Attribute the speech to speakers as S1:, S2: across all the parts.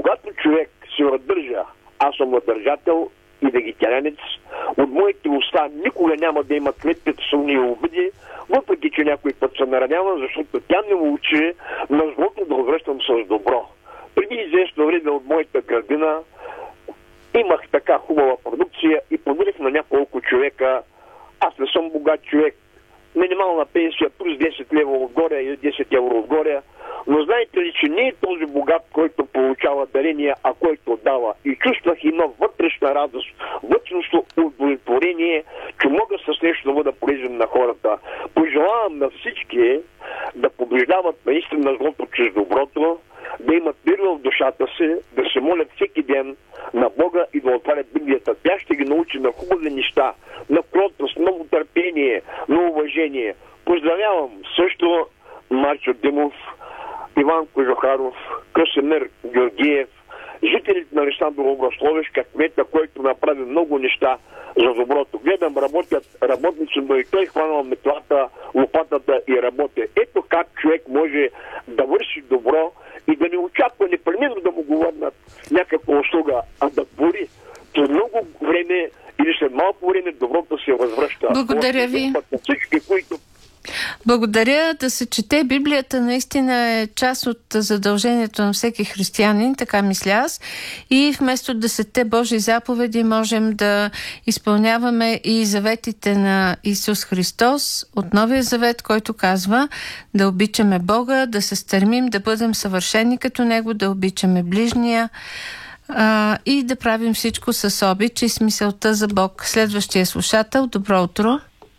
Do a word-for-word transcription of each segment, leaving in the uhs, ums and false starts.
S1: когато човек се въздържа, аз съм въздържател и вегетарианец, от моите уста никога няма да има клетки, съмни и обиди, въпреки че някой път се наранява, защото тя не му учи на злото да връщам с добро. Преди известно време от моята градина имах така хубава продукция и подарих на няколко човека. Аз не съм богат човек. Минимална пенсия плюс десет лева отгоре или десет евро отгоре. Но знаете ли, че не е този богат, който получава дарения, а който дава. И чувствах има вътрешна радост, вътрешно удовлетворение, че мога с нещо да бъда полезен на хората. Пожелавам на всички да побеждават наистина злото чрез доброто, да имат мир в душата си, да се молят всеки ден на Бога и да отварят Библията. Тя ще ги научи на хубави неща, на кротост, много търпение, на уважение. Поздравявам също Марчо Димов, Иван Кожухаров, Красимир Георгиев, жителите на Александър Образловишка, кмета, който направи много неща за доброто. Гледам, работят работници, но и той хванал метлата, лопатата и работи. Ето как човек може да върши добро и да не очаква непременно да му го върнат някаква услуга, а да твори. След много време или след малко време доброто се възвръща.
S2: Благодаря ви.
S1: Всички, които
S2: Благодаря. Да се чете Библията наистина е част от задължението на всеки християнин, така мисля аз. И вместо десетте Божии заповеди можем да изпълняваме и заветите на Исус Христос от Новия завет, който казва да обичаме Бога, да се стремим да бъдем съвършени като Него, да обичаме ближния а, и да правим всичко с обич и с мисълта за Бог. Следващия слушател, добро утро.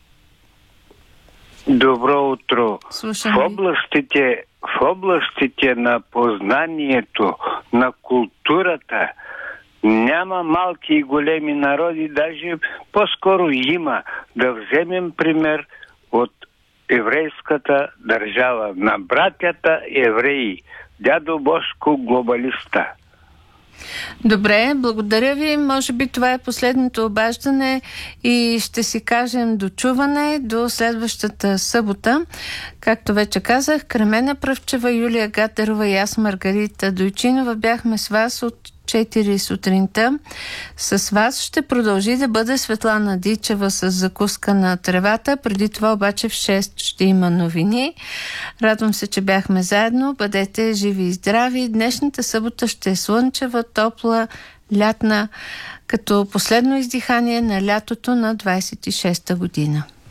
S3: Добро утро.
S2: Слушам
S3: в областите, в областите на познанието, на културата няма малки и големи народи, даже по-скоро има. Да вземем пример от еврейската държава, на братята евреи, дядо Бошко глобалиста.
S2: Добре, благодаря ви. Може би това е последното обаждане и ще си кажем дочуване до следващата събота. Както вече казах, Кремена Пръвчева, Юлия Гатерова и аз, Маргарита Дойчинова, бяхме с вас от четири сутринта. С вас ще продължи да бъде Светлана Дичева с закуска на тревата. Преди това обаче в шест ще има новини. Радвам се, че бяхме заедно. Бъдете живи и здрави. Днешната събота ще е слънчева, топла, лятна, като последно издихание на лятото на двайсет и шеста година.